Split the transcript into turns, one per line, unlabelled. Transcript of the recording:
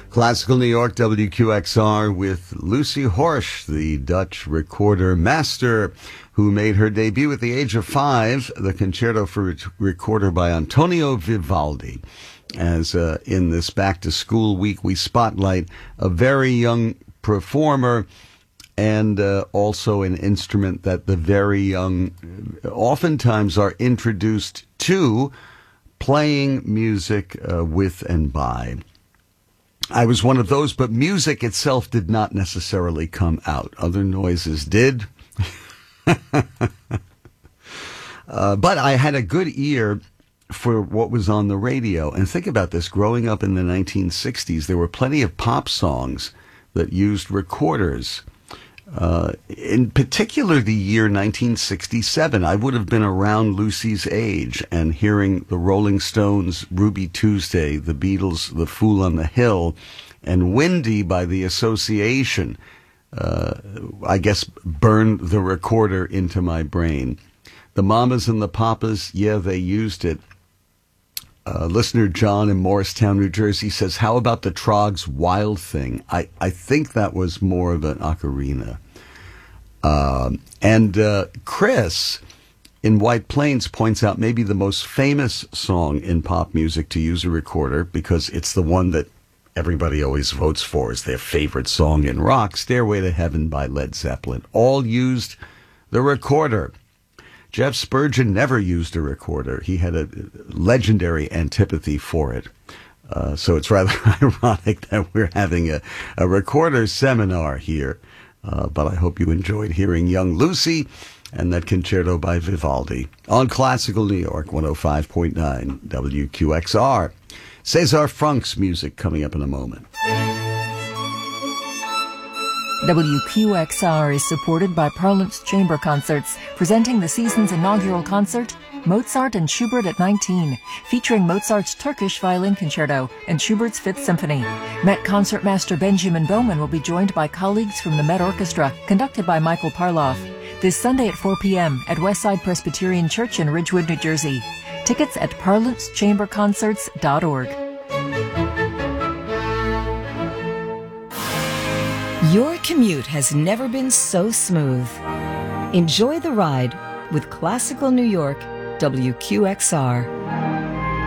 Classical New York, WQXR, with Lucy Horsch, the Dutch recorder master who made her debut at the age of 5, the Concerto for Recorder by Antonio Vivaldi. As in this back-to-school week, we spotlight a very young performer and also an instrument that the very young oftentimes are introduced to, playing music with and by. I was one of those, but music itself did not necessarily come out. Other noises did. But I had a good ear for what was on the radio. And think about this. Growing up in the 1960s, there were plenty of pop songs that used recorders. In particular, the year 1967, I would have been around Lucy's age, and hearing the Rolling Stones, Ruby Tuesday, the Beatles, The Fool on the Hill, and Windy by the association, I guess, burned the recorder into my brain. The Mamas and the Papas, yeah, they used it. Listener John in Morristown, New Jersey says, how about the Troggs' Wild Thing? I think that was more of an ocarina. And Chris in White Plains points out maybe the most famous song in pop music to use a recorder, because it's the one that everybody always votes for as their favorite song in rock, Stairway to Heaven by Led Zeppelin. All used the recorder. Jeff Spurgeon never used a recorder. He had a legendary antipathy for it. So it's rather ironic that we're having a recorder seminar here. But I hope you enjoyed hearing Young Lucy and that concerto by Vivaldi on Classical New York 105.9 WQXR. César Franck's music coming up in a moment.
WQXR is supported by Parlance Chamber Concerts, presenting the season's inaugural concert, Mozart and Schubert at 19, featuring Mozart's Turkish Violin Concerto and Schubert's Fifth Symphony. Met Concertmaster Benjamin Bowman will be joined by colleagues from the Met Orchestra, conducted by Michael Parloff, this Sunday at 4 p.m. at Westside Presbyterian Church in Ridgewood, New Jersey. Tickets at parlancechamberconcerts.org.
Your commute has never been so smooth. Enjoy the ride with Classical New York, WQXR.